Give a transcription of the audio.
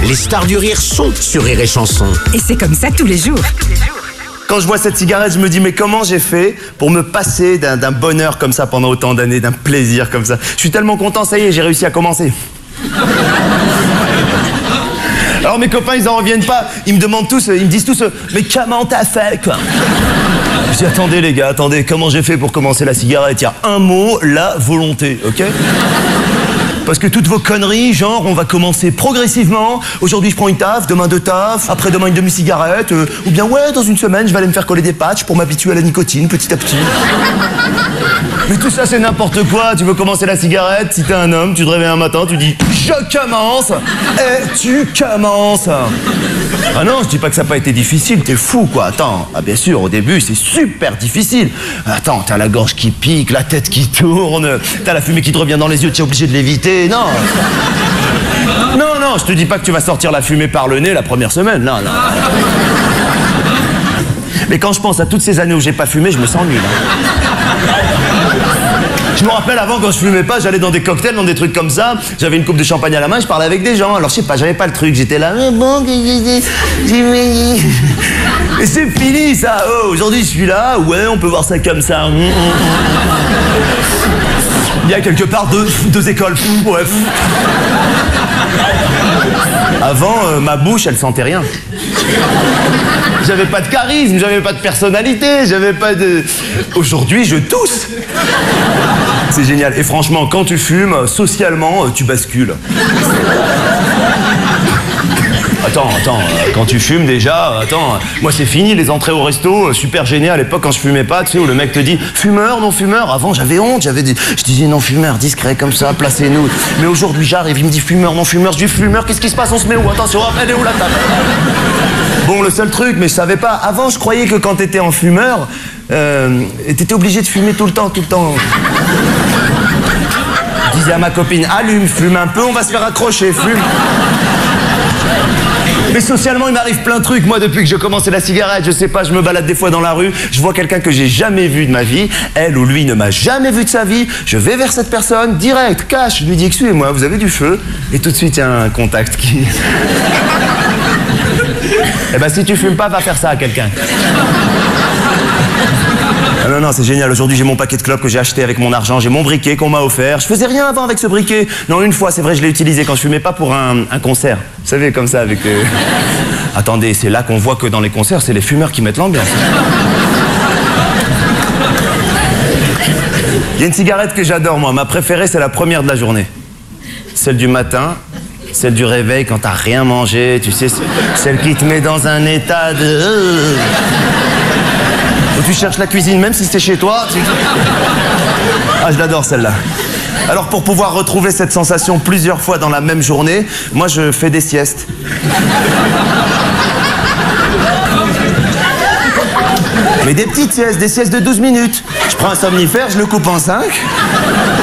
Les stars du rire sont sur Rire et Chanson. Et c'est comme ça tous les jours. Quand je vois cette cigarette, je me dis, mais comment j'ai fait pour me passer d'un bonheur comme ça pendant autant d'années, d'un plaisir comme ça? Je suis tellement content, ça y est, j'ai réussi à commencer. Alors mes copains, ils en reviennent pas. Ils me demandent tous, ils me disent tous, mais comment t'as fait, quoi? Je dis, attendez les gars, attendez, comment j'ai fait pour commencer la cigarette? Il y a un mot, la volonté, ok? Parce que toutes vos conneries, genre, on va commencer progressivement. Aujourd'hui, je prends une taf, demain deux tafs, après-demain une demi-cigarette, ou bien, ouais, dans une semaine, je vais aller me faire coller des patchs pour m'habituer à la nicotine, petit à petit. Mais tout ça, c'est n'importe quoi. Tu veux commencer la cigarette, si t'es un homme, tu te réveilles un matin, tu dis, je commence, et tu commences. Ah non, je dis pas que ça n'a pas été difficile, t'es fou, quoi. Attends, ah bien sûr, au début, c'est super difficile. Attends, t'as la gorge qui pique, la tête qui tourne, t'as la fumée qui te revient dans les yeux, t'es obligé de l'éviter. Non. Non, je te dis pas que tu vas sortir la fumée par le nez la première semaine, non. Mais quand je pense à toutes ces années où j'ai pas fumé, je me sens nul. Je me rappelle avant, quand je fumais pas, j'allais dans des cocktails, dans des trucs comme ça. J'avais une coupe de champagne à la main, je parlais avec des gens. Alors je sais pas, j'avais pas le truc, j'étais là, mais bon, et c'est fini ça. Oh, aujourd'hui je suis là, ouais, on peut voir ça comme ça. Il y a quelque part deux écoles. Ouais. Avant, ma bouche, elle sentait rien. J'avais pas de charisme, j'avais pas de personnalité, j'avais pas de... Aujourd'hui, je tousse. C'est génial. Et franchement, quand tu fumes, socialement, tu bascules. Attends, quand tu fumes déjà, moi c'est fini les entrées au resto, super gêné à l'époque quand je fumais pas, tu sais, où le mec te dit fumeur, non fumeur. Avant j'avais honte, je disais non fumeur, discret comme ça, placez-nous. Mais aujourd'hui j'arrive, il me dit fumeur, non fumeur, je dis fumeur, qu'est-ce qui se passe, on se met où? Attention, elle est où la table? Bon, le seul truc, mais je savais pas, avant je croyais que quand t'étais en fumeur, t'étais obligé de fumer tout le temps. Je disais à ma copine, allume, fume un peu, on va se faire accrocher, fume. Mais socialement, il m'arrive plein de trucs. Moi, depuis que j'ai commencé la cigarette, je sais pas, je me balade des fois dans la rue, je vois quelqu'un que j'ai jamais vu de ma vie, elle ou lui ne m'a jamais vu de sa vie, je vais vers cette personne, direct, cash, je lui dis, excusez-moi, vous avez du feu? Et tout de suite, il y a un contact qui... Eh ben, si tu fumes pas, va faire ça à quelqu'un. Ah non, c'est génial. Aujourd'hui, j'ai mon paquet de clopes que j'ai acheté avec mon argent. J'ai mon briquet qu'on m'a offert. Je faisais rien avant avec ce briquet. Non, une fois, c'est vrai, je l'ai utilisé quand je fumais pas pour un concert. Vous savez, comme ça, avec... Attendez, c'est là qu'on voit que dans les concerts, c'est les fumeurs qui mettent l'ambiance. Il y a une cigarette que j'adore, moi. Ma préférée, c'est la première de la journée. Celle du matin, celle du réveil quand t'as rien mangé. Tu sais, celle qui te met dans un état de... Où tu cherches la cuisine, même si c'est chez toi. Ah, je l'adore celle-là. Alors pour pouvoir retrouver cette sensation plusieurs fois dans la même journée, moi je fais des siestes. Mais des petites siestes, des siestes de 12 minutes. Je prends un somnifère, je le coupe en 5.